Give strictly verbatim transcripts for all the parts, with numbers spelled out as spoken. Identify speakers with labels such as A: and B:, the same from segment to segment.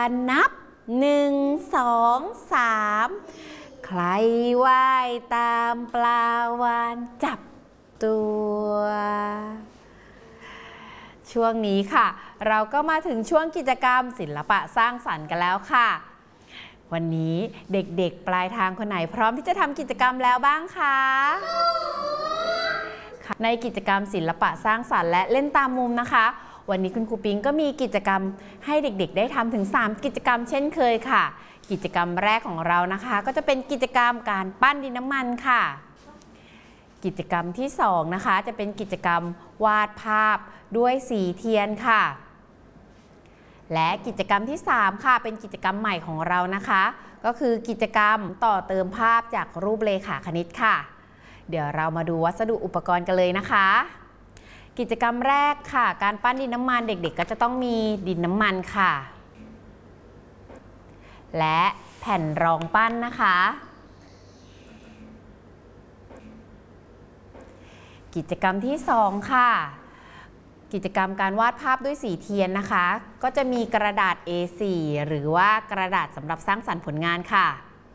A: การนับหนึ่งสองสามใครว่ายตามปลาวาฬจับตัวช่วงนี้ค่ะเราก็มาถึงช่วงกิจกรรมศิลปะสร้างสรรค์กันแล้วค่ะวันนี้เด็กๆปลายทางคนไหนพร้อมที่จะทำกิจกรรมแล้วบ้างคะในกิจกรรมศิลปะสร้างสรรค์และเล่นตามมุมนะคะวันนี้คุณครูปิงก็มีกิจกรรมให้เด็กๆได้ทำถึงสามกิจกรรมเช่นเคยค่ะกิจกรรมแรกของเรานะคะก็จะเป็นกิจกรรมการปั้นดินน้ำมันค่ะกิจกรรมที่สองนะคะจะเป็นกิจกรรมวาดภาพด้วยสีเทียนค่ะและกิจกรรมที่สามค่ะเป็นกิจกรรมใหม่ของเรานะคะก็คือกิจกรรมต่อเติมภาพจากรูปเรขาคณิตค่ะเดี๋ยวเรามาดูวัสดุอุปกรณ์กันเลยนะคะกิจกรรมแรกค่ะการปั้นดินน้ำมันเด็กๆก็จะต้องมีดินน้ำมันค่ะและแผ่นรองปั้นนะคะกิจกรรมที่สองค่ะกิจกรรมการวาดภาพด้วยสีเทียนนะคะก็จะมีกระดาษ เอ โฟร์ หรือว่ากระดาษสำหรับสร้างสรรค์ผลงานค่ะ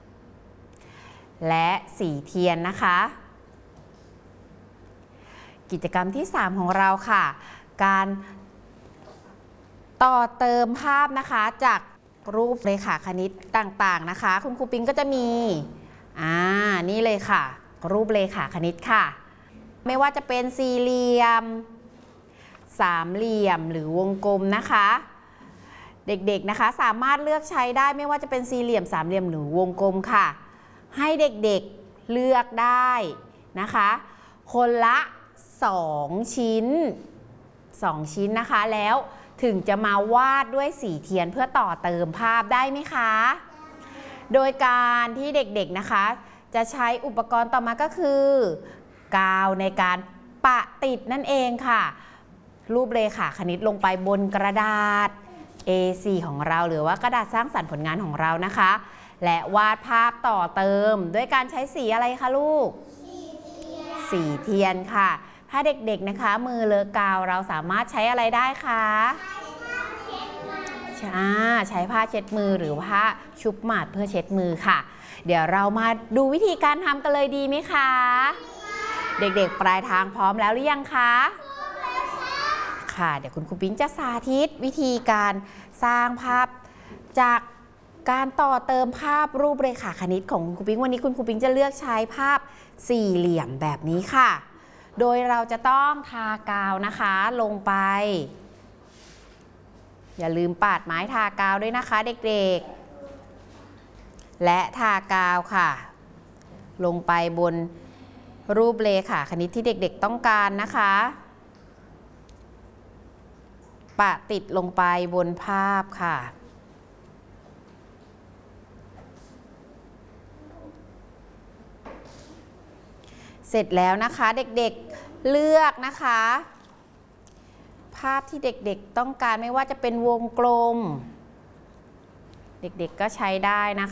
A: และสีเทียนนะคะกิจกรรมที่สามของเราค่ะการต่อเติมภาพนะคะจากรูปเรขาคณิตต่างๆนะคะคุณครูปิงก็จะมีอ่านี่เลยค่ะรูปเรขาคณิตค่ะไม่ว่าจะเป็นสี่เหลี่ยมสามเหลี่ยมหรือวงกลมนะคะเด็กๆนะคะสามารถเลือกใช้ได้ไม่ว่าจะเป็นสี่เหลี่ยมสามเหลี่ยมหรือวงกลมค่ะให้เด็กๆเลือกได้นะคะคนละสองชิ้นสองชิ้นนะคะแล้วถึงจะมาวาดด้วยสีเทียนเพื่อต่อเติมภาพได้ไหมคะโดยการที่เด็กๆนะคะจะใช้อุปกรณ์ต่อมาก็คือกาวในการปะติดนั่นเองค่ะรูปเรขาคณิตลงไปบนกระดาษ เอ โฟร์ ของเราหรือว่ากระดาษสร้างสรรค์ผลงานของเรานะคะและวาดภาพต่อเติมด้วยการใช้สีอะไรคะลูกสีเทียนค่ะถ้าเด็กๆนะคะมือเลอะกาวเราสามารถใช้อะไรได้คะใช้ผ้าเช็ดมือหรือผ้าชุบหมาดเพื่อเช็ดมือค่ะเดี๋ยวเรามาดูวิธีการทำกันเลยดีไหมคะเด็กๆปลายทางพร้อมแล้วหรือยังคะค่ะเดี๋ยวคุณครูปิ๊งจะสาธิตวิธีการสร้างภาพจากการต่อเติมภาพรูปเรขาคณิตของคุณครูปิ๊งวันนี้คุณครูปิ๊งจะเลือกใช้ภาพสี่เหลี่ยมแบบนี้ค่ะโดยเราจะต้องทากาวนะคะลงไปอย่าลืมปาดไม้ทากาวด้วยนะคะเด็กๆและทากาวค่ะลงไปบนรูปเรขาคณิตที่เด็กๆต้องการนะคะปะติดลงไปบนภาพค่ะเสร็จแล้วนะคะเด็กๆเลือกนะคะภาพที่เด็กๆต้องการไม่ว่าจะเป็นวงกลมเด็กๆก็ใช้ได้นะคะ